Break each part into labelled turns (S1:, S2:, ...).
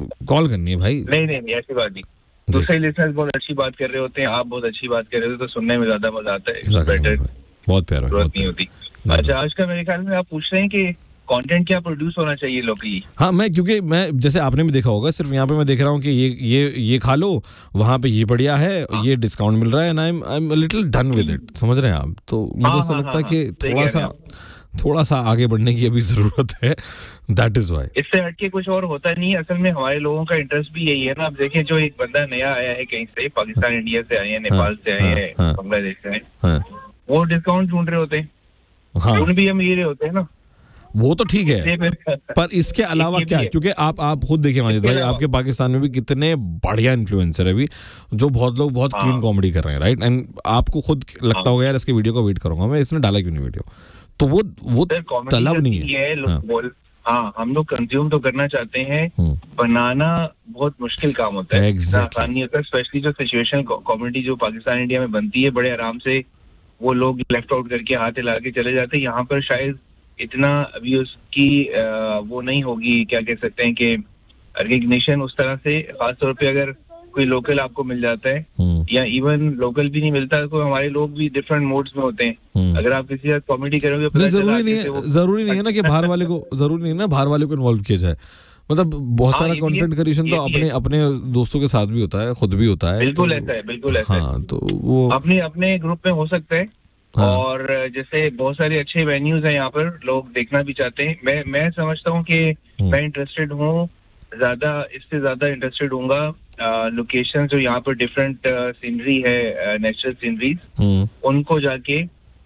S1: Call करनी है भाई।
S2: नहीं ऐसी बात नहीं, दूसरे लिसनर्स बहुत अच्छी बात कर रहे होते हैं, आप बहुत अच्छी बात कर रहे होते, तो सुनने में ज्यादा मजा आता है, बेटर,
S1: बहुत प्यारा,
S2: जरूरत नहीं होती। अच्छा, आज का मेरे ख्याल में आप पूछ रहे हैं कि कंटेंट क्या प्रोड्यूस होना चाहिए लोकली।
S1: हाँ, क्योंकि मैं जैसे आपने भी देखा होगा, सिर्फ यहाँ पे मैं देख रहा हूँ कि ये खा लो, वहाँ पे ये बढ़िया है, ये डिस्काउंट मिल रहा है, and I am little done with it, समझ रहे हैं आप? तो मुझे ऐसा लगता है कि थोड़ा सा आगे बढ़ने की अभी जरूरत है, दैट इज व्हाई।
S2: इससे हटके कुछ और होता नहीं है। असल में हमारे लोगों का इंटरेस्ट भी यही है ना। आप देखें, जो एक बंदा नया आया है कहीं से, पाकिस्तान, इंडिया से आए हैं, नेपाल से आए हैं, बांग्लादेश से आए, वो डिस्काउंट ढूंढ रहे होते हैं, ढूंढ भी हम ये रहे होते हैं ना,
S1: वो तो ठीक है, पर इसके अलावा क्या? क्योंकि आप खुद देखिए माजिद भाई, आपके पाकिस्तान में भी कितने बढ़िया इन्फ्लुएंसर है अभी, जो बहुत लोग बहुत क्लीन कॉमेडी कर रहे हैं, राइट? एंड आपको खुद लगता होगा यार इसके वीडियो को वेट करूंगा मैं, इसने डाला क्यों नहीं वीडियो? तो वो तलब नहीं है।
S2: हाँ, हम लोग कंज्यूम तो करना चाहते हैं, बनाना बहुत मुश्किल काम होता है, आसान नहीं होता, स्पेशली जो सिचुएशन कॉमेडी जो पाकिस्तान इंडिया में बनती है, बड़े आराम से वो लोग लेफ्ट आउट करके हाथ हिला के चले जाते हैं। यहाँ पर शायद इतना अभी उसकी वो नहीं होगी, क्या कह सकते हैं कि रिकग्निशन उस तरह से, खासतौर पे अगर कोई लोकल आपको मिल जाता है, या इवन लोकल भी नहीं मिलता, तो हमारे लोग भी डिफरेंट मोड्स में होते हैं। अगर आप किसी साथ कॉमेडी करोगे,
S1: जरूरी नहीं है ना कि बाहर वाले को, जरूरी नहीं है ना बाहर वाले को इन्वॉल्व किया जाए। मतलब बहुत सारा कंटेंट क्रिएशन तो अपने दोस्तों के साथ भी होता है, खुद भी होता है।
S2: बिल्कुल ऐसा है, बिल्कुल ऐसा है।
S1: तो वो
S2: अपने ग्रुप में हो सकता है। और जैसे बहुत सारे अच्छे वेन्यूज हैं यहाँ पर, लोग देखना भी चाहते हैं। मैं समझता हूँ कि मैं इंटरेस्टेड हूँ, इससे ज्यादा इंटरेस्टेड हूँगा लोकेशन जो यहाँ पर डिफरेंट सीनरी है, नेचुरल सीनरीज, उनको जाके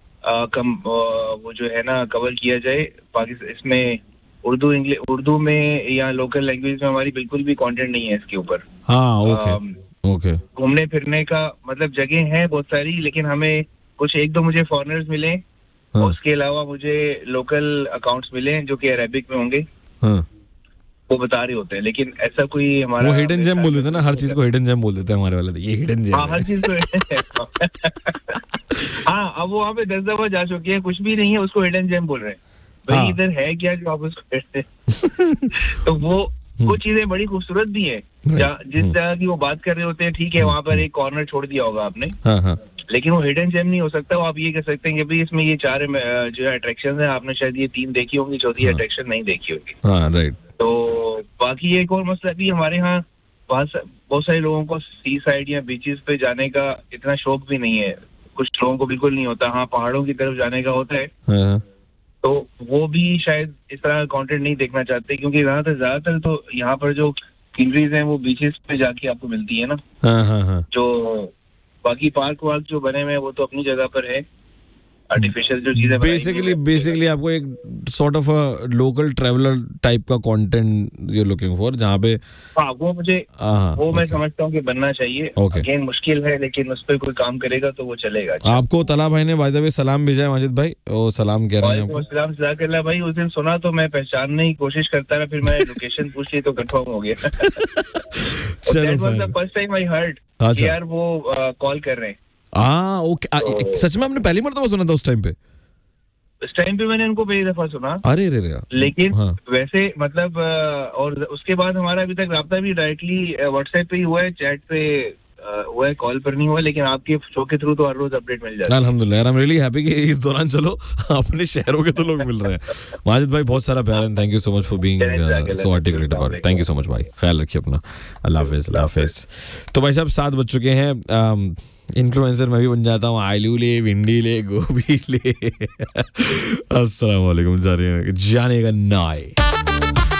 S2: वो जो है ना कवर किया जाए। पाकिस्तान इसमें उर्दू में या लोकल लैंग्वेज में हमारी बिल्कुल भी कंटेंट नहीं है इसके ऊपर।
S1: ओके।
S2: घूमने फिरने का मतलब जगह है बहुत सारी, लेकिन हमें कुछ एक दो मुझे फॉरेनर्स मिले, उसके अलावा मुझे लोकल अकाउंट्स मिले जो कि अरेबिक में होंगे, वो बता रहे होते हैं, लेकिन ऐसा कोई हमारा,
S1: वो हिडन जेम बोल देते हैं ना, हर चीज को हिडन जेम बोल देते हैं हमारे वाले, ये हिडन जेम।
S2: हाँ, हर चीज को हाँ, अब वो वहाँ पे 10 दफा जा चुके हैं, कुछ भी नहीं है, उसको हिडन जेम बोल रहे हैं। भाई इधर है क्या जो आप उसको कहते हैं? तो वो चीजें बड़ी खूबसूरत भी है, जिस तरह की वो बात कर रहे होते हैं। ठीक है, वहाँ पर एक कॉर्नर छोड़ दिया होगा आपने, लेकिन वो हिडन जेम नहीं हो सकता। वो आप ये कह सकते हैं कि भाई इसमें ये 4 जो अट्रैक्शन है, आपने शायद ये 3 देखी होंगी, चौथी अट्रैक्शन नहीं देखी होगी।
S1: राइट।
S2: तो बाकी एक और मसला भी, हमारे यहाँ बहुत सारे लोगों को सी साइड या बीचेस पे जाने का इतना शौक भी नहीं है, कुछ लोगों को बिल्कुल नहीं होता। हाँ, पहाड़ों की तरफ जाने का होता है, तो वो भी शायद इस तरह का कंटेंट नहीं देखना चाहते, क्योंकि ज्यादातर तो यहाँ पर जो सीनरीज हैं वो बीचेस पे जाके आपको मिलती है ना। जो बाकी पार्क वार्क जो बने हुए हैं वो तो अपनी जगह पर है, आर्टिफिशियल जो चीजें
S1: बेसिकली आपको एक sort of local traveller type का कंटेंट यू लुकिंग फॉर, जहाँ पे
S2: वो मैं समझता हूँ कि बनना चाहिए। अगेन मुश्किल है, लेकिन उस पर कोई काम करेगा तो वो चलेगा।
S1: आपको तला भाई ने बाय द वे सलाम भेजा है माजिद भाई, वो सलाम कह रहे हैं आपको।
S2: सलाम जज़ाकल्लाह भाई। उस दिन सुना तो मैं पहचानने की कोशिश करता रहा, फिर मैं लोकेशन पूछ ली तो कंफर्म हो गया। फर्स्ट टाइम आई हर्ड यार वो कॉल कर रहे हैं।
S1: ओके। सच में आपने पहली मर्तबा सुना था उस टाइम पे?
S2: उस टाइम पे मैंने उनको पहली दफा सुना।
S1: अरे
S2: लेकिन वैसे मतलब और उसके बाद हमारा अभी तक राब्ता भी डायरेक्टली व्हाट्सएप पे ही हुआ है, चैट पे हुआ है, कॉल पर नहीं हुआ, लेकिन आपके शो के थ्रू तो हर रोज अपडेट मिल जाता है।
S1: अल्हम्दुलिल्लाह, आई एम रियली हैप्पी कि इस दौरान चलो अपने शहरों के तो लोग मिल रहे हैं। माजिद भाई बहुत सारा प्यार, and thank you so much for being so articulate about it. Thank you so much भाई, ख्याल रखिए अपना, अल्लाह हाफिज। तो भाई साहब 7 बज चुके हैं। इन्फ्लुएंसर मैं भी बन जाता हूँ, आलू ले, भिंडी ले, गोभी ले। अस्सलाम वालेकुम, जाने का नाय।